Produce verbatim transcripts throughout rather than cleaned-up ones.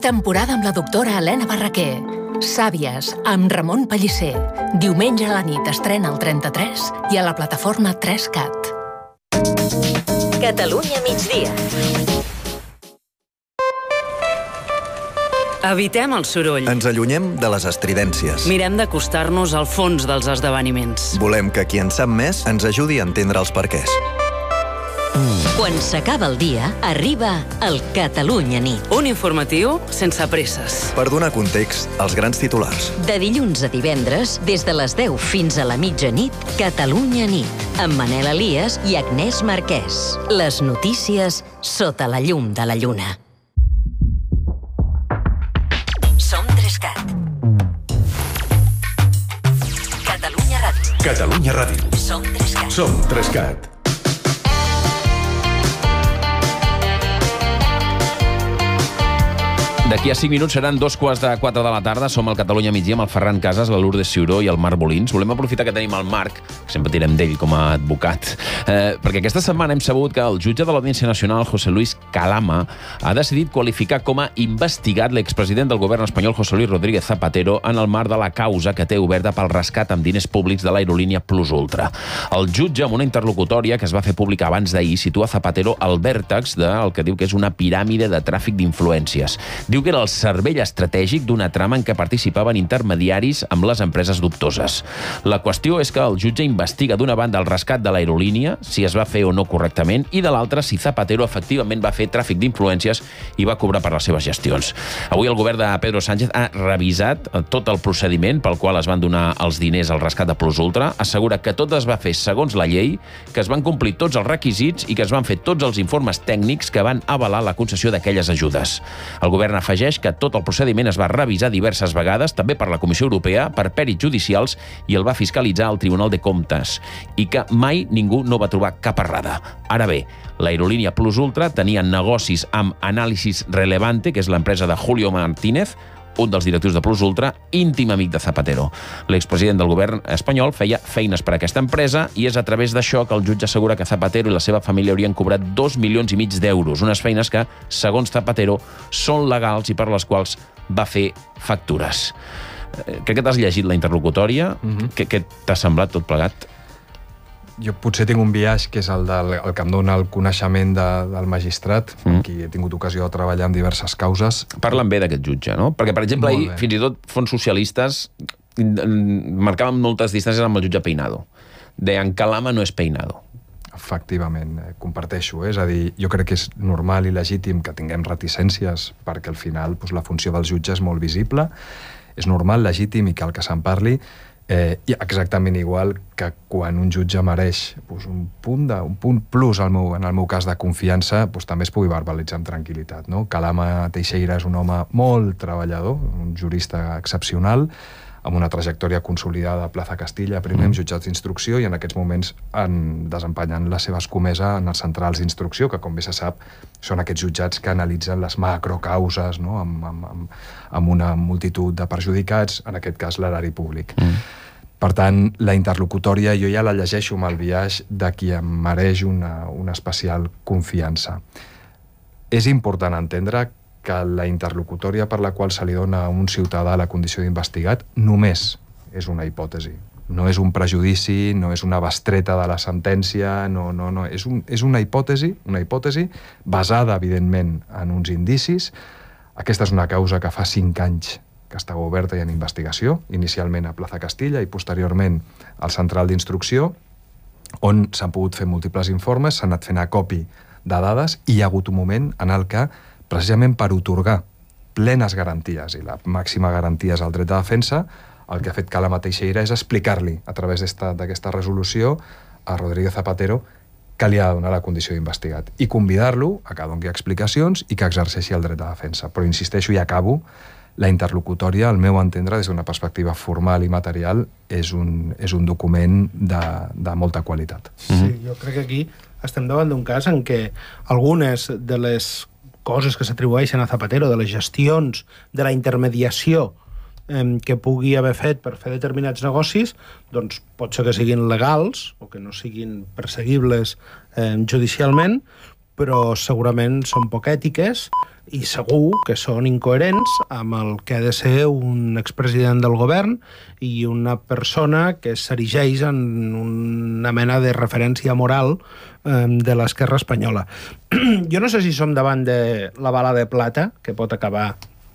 Temporada amb la doctora Helena Barraquer. Sàvies, amb Ramon Pellicer. Diumenge a la nit estrena al trenta-tres i a la plataforma tres cat. Catalunya migdia. Evitem el soroll. Ens allunyem de les estridències. Mirem d'acostar-nos al fons dels esdeveniments. Volem que qui en sap més ens ajudi a entendre els perquès. Quan s'acaba el dia, arriba el Catalunya nit. Un informatiu sense presses. Per donar context als grans titulars. De dilluns a divendres, des de les deu fins a la mitjanit, Catalunya nit, amb Manel Elias i Agnès Marquès. Les notícies sota la llum de la lluna. Som tres cat. Catalunya Ràdio. Catalunya Ràdio. Som tres cat. Som tres cat. D'aquí a cinc minuts seran dos quarts de quatre de la tarda. Som al Catalunya migdia amb el Ferran Casas, la Lourdes Ciuró i el Marc Bolins. Volem aprofitar que tenim el Marc, que sempre tirem d'ell com a advocat, eh, perquè aquesta setmana hem sabut que el jutge de l'Audiència Nacional, José Luis Calama, ha decidit qualificar com a investigat l'expresident del govern espanyol, José Luis Rodríguez Zapatero, en el marc de la causa que té oberta pel rescat amb diners públics de l'aerolínia Plus Ultra. El jutge, amb una interlocutòria que es va fer pública abans d'ahir, situa Zapatero al vèrtex del que diu que és una piràmide de tràfic d'influències. Diu que era el cervell estratègic d'una trama en què participaven intermediaris amb les empreses dubtoses. La qüestió és que el jutge investiga d'una banda el rescat de l'aerolínia, si es va fer o no correctament, i de l'altra si Zapatero efectivament va fer tràfic d'influències i va cobrar per les seves gestions. Avui el govern de Pedro Sánchez ha revisat tot el procediment pel qual es van donar els diners al rescat de Plus Ultra, assegura que tot es va fer segons la llei, que es van complir tots els requisits i que es van fer tots els informes tècnics que van avalar la concessió d'aquelles ajudes. El govern ha afegeix que tot el procediment es va revisar diverses vegades, també per la Comissió Europea, per pèrits judicials, i el va fiscalitzar al Tribunal de Comptes, i que mai ningú no va trobar cap errada. Ara bé, l'aerolínia Plus Ultra tenia negocis amb Análisis Relevante, que és l'empresa de Julio Martínez, un dels directius de Plus Ultra, íntim amic de Zapatero. L'expresident del govern espanyol feia feines per a aquesta empresa i és a través d'això que el jutge assegura que Zapatero i la seva família haurien cobrat dos milions i mig d'euros, unes feines que, segons Zapatero, són legals i per les quals va fer factures. Crec que t'has llegit la interlocutòria. Mm-hmm. Què, què t'ha semblat tot plegat? Jo potser tinc un biaix, que és el, del, el que em dona el coneixement de, del magistrat, mm. amb qui he tingut ocasió de treballar en diverses causes. Parlen bé d'aquest jutge, no? Perquè, per exemple, ahir, fins i tot fons socialistes marcaven moltes distàncies amb el jutge Peinado. Deien que Calama no és Peinado. Efectivament, eh, comparteixo. Eh? És a dir, jo crec que és normal i legítim que tinguem reticències, perquè al final doncs, la funció dels jutges és molt visible. És normal, legítim i cal que se'n parli. Eh, i exactament igual que quan un jutge mereix doncs, un, punt de, un punt plus al meu, en el meu cas de confiança, doncs, també es pugui verbalitzar amb tranquil·litat. No? Calama Teixeira és un home molt treballador, un jurista excepcional, amb una trajectòria consolidada a Plaza Castilla, primer amb jutjats d'instrucció i en aquests moments en desempenyant la seva escomesa en els centrals d'instrucció, que com bé se sap són aquests jutjats que analitzen les macrocauses, no? amb, amb, amb una multitud de perjudicats, en aquest cas l'erari públic. Mm. Per tant, la interlocutòria jo ja la llegeixo amb el biaix de qui em mereix una, una especial confiança. És important entendre que la interlocutòria per la qual se li dona a un ciutadà la condició d'investigat només és una hipòtesi. No és un prejudici, no és una bestreta de la sentència, no, no, no. És, un, és una hipòtesi, una hipòtesi basada, evidentment, en uns indicis. Aquesta és una causa que fa cinc anys que està oberta i en investigació, inicialment a Plaza Castilla i posteriorment al Central d'Instrucció, on s'han pogut fer múltiples informes, s'han anat fent acopi de dades i hi ha hagut un moment en el que precisament per otorgar plenes garanties, i la màxima garantia és el dret de defensa, el que ha fet Calama Teixeira és explicar-li, a través d'aquesta resolució, a Rodríguez Zapatero, que li ha de donar la condició d'investigat, i convidar-lo a que doni explicacions i que exerceixi el dret de defensa. Però insisteixo i acabo, la interlocutòria, al meu entendre, des d'una perspectiva formal i material, és un, és un document de, de molta qualitat. Sí, jo crec que aquí estem davant d'un cas en què algunes de les coses que s'atribueixen a Zapatero, de les gestions, de la intermediació eh, que pugui haver fet per fer determinats negocis, doncs pot ser que siguin legals o que no siguin perseguibles eh, judicialment, però segurament són poc ètiques i segur que són incoherents amb el que ha de ser un expresident del govern i una persona que s'erigeix en una mena de referència moral eh, de l'esquerra espanyola. Jo no sé si som davant de la bala de plata, que pot acabar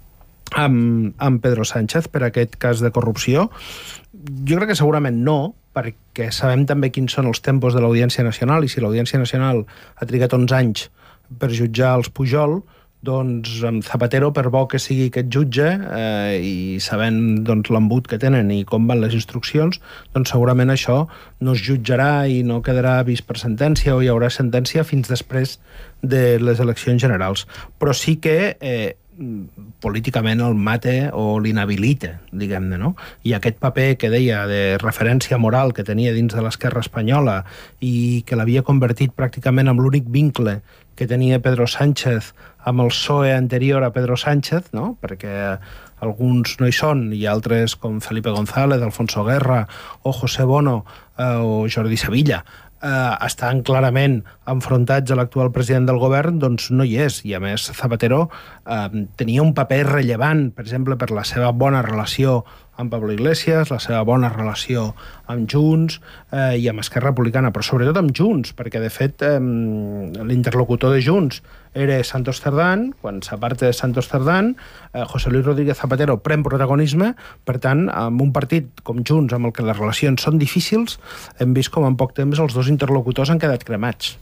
amb, amb Pedro Sánchez per aquest cas de corrupció. Jo crec que segurament no, perquè sabem també quins són els tempos de l'Audiència Nacional, i si l'Audiència Nacional ha trigat onze anys per jutjar els Pujol, doncs amb Zapatero, per bo que sigui aquest jutge, eh, i sabent doncs, l'embut que tenen i com van les instruccions, doncs segurament això no es jutjarà i no quedarà vist per sentència, o hi haurà sentència fins després de les eleccions generals. Però sí que eh, políticament el mate o l'inhabilita, diguem-ne, no? I aquest paper que deia de referència moral que tenia dins de l'esquerra espanyola i que l'havia convertit pràcticament en l'únic vincle que tenia Pedro Sánchez amb el P S O E anterior a Pedro Sánchez, no? Perquè alguns no hi són, i altres com Felipe González, Alfonso Guerra o José Bono eh, o Jordi Sevilla eh, estan clarament enfrontats a l'actual president del govern, doncs no hi és. I a més Zapatero eh, tenia un paper rellevant, per exemple, per la seva bona relació amb Pablo Iglesias, la seva bona relació amb Junts eh, i amb Esquerra Republicana, però sobretot amb Junts, perquè de fet eh, l'interlocutor de Junts era Santos Cerdán. Quan s'aparta de Santos Cerdán, eh, José Luis Rodríguez Zapatero pren protagonisme. Per tant, amb un partit com Junts, amb el que les relacions són difícils, hem vist com en poc temps els dos interlocutors han quedat cremats.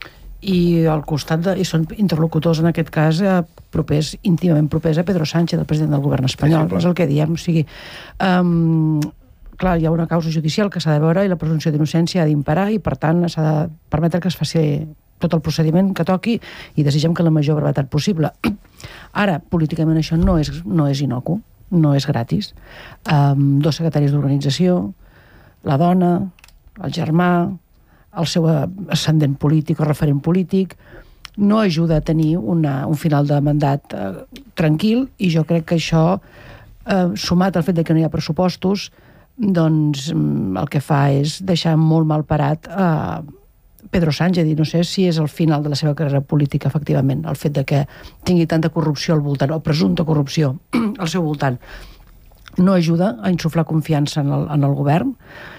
I al costat de, i són interlocutors en aquest cas eh, propers, íntimament propers a Pedro Sánchez, el president del govern espanyol. Sí, sí, és el que diem. O sigui, um, clar, hi ha una causa judicial que s'ha de veure i la presumpció d'innocència ha d'imparar, i per tant s'ha de permetre que es faci tot el procediment que toqui i desitgem que la major brevetat possible. Ara, políticament això no és, no és inocu, no és gratis. Um, dos secretaris d'organització, la dona, el germà, el seu ascendent polític o referent polític, no ajuda a tenir una, un final de mandat eh, tranquil, i jo crec que això, eh, sumat al fet de que no hi ha pressupostos, doncs el que fa és deixar molt mal parat a Pedro Sánchez, i no sé si és el final de la seva carrera política, efectivament, el fet de que tingui tanta corrupció al voltant, o presumpta corrupció al seu voltant, no ajuda a insuflar confiança en el, en el govern.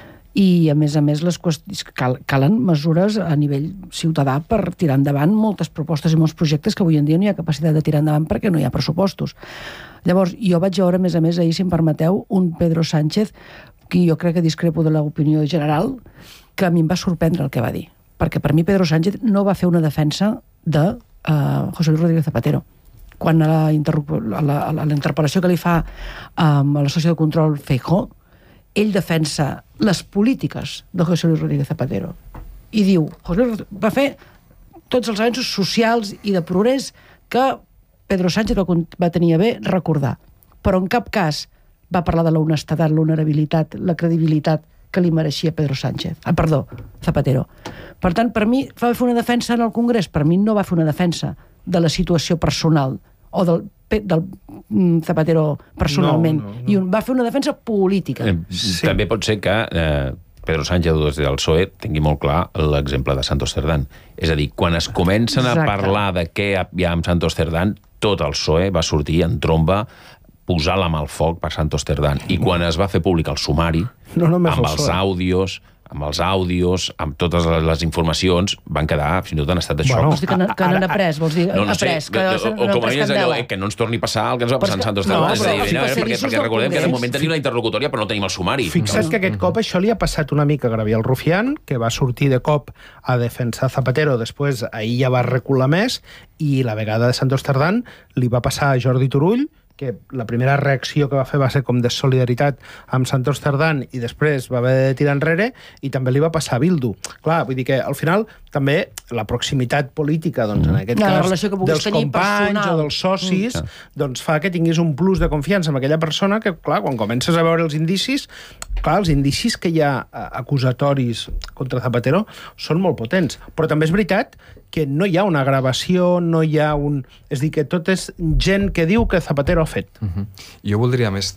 I, a més a més, les qüestions, cal, calen mesures a nivell ciutadà per tirar endavant moltes propostes i molts projectes que avui en dia no hi ha capacitat de tirar endavant perquè no hi ha pressupostos. Llavors, jo vaig veure, a més a més, ahir, si em permeteu, un Pedro Sánchez, que jo crec que discrepo de l'opinió general, que a mi em va sorprendre el que va dir. Perquè per mi Pedro Sánchez no va fer una defensa de uh, José Luis Rodríguez Zapatero. Quan a la, a la, a la interpel·lació que li fa um, a la sessió de control Feijóo, ell defensa les polítiques de José Luis Rodríguez Zapatero i diu, José Luis va fer tots els avenços socials i de progrés que Pedro Sánchez va, va tenir a bé recordar, però en cap cas va parlar de la honestedat, l'honorabilitat, la credibilitat que li mereixia Pedro Sánchez, ah, perdó, Zapatero. Per tant, per mi va fer una defensa en el Congrés, per mi no va fer una defensa de la situació personal o del del Zapatero personalment, no, no, no. I un, va fer una defensa política. Eh, sí. També pot ser que eh, Pedro Sánchez des del P S O E tingui molt clar l'exemple de Santos Cerdán. És a dir, quan es comencen a Exacte. parlar de què hi ha amb Santos Cerdán, tot el P S O E va sortir en tromba, posar la mà al foc per Santos Cerdán. I quan es va fer públic el sumari, no, no amb els àudios, amb els àudios, amb totes les informacions, van quedar fins i tot en estat de xoc. Bueno, vols dir que, no, que n'han après, vols dir, no, no sé, après, que, o, o com a mínim allò, eh, que no ens torni a passar el que ens va passar en Santos Cerdán. No, però, sí, perquè, perquè recordem que de moment tenim la interlocutòria però no tenim el sumari. Fixa't que aquest cop això li ha passat una mica a Gabriel Rufián, que va sortir de cop a defensar Zapatero, després ahir ja va recular més, i la vegada de Santos Cerdán li va passar a Jordi Turull, que la primera reacció que va fer va ser com de solidaritat amb Santos Cerdán i després va haver de tirar enrere, i també li va passar a Bildu. Clar, vull dir que al final també la proximitat política, doncs, en aquest no, cas, dels companys personal. o dels socis, mm. doncs fa que tinguis un plus de confiança amb aquella persona que, clar, quan comences a veure els indicis, clar, els indicis que hi ha acusatoris contra Zapatero són molt potents. Però també és veritat que no hi ha una gravació, no hi ha un... És a dir, que tot és gent que diu que Zapatero ha fet. Uh-huh. Jo voldria més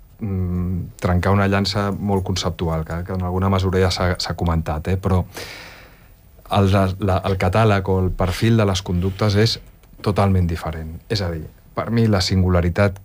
mm, trencar una llança molt conceptual, que, que en alguna mesura ja s'ha comentat, eh? Però el, la, el catàleg o el perfil de les conductes és totalment diferent. És a dir, per mi la singularitat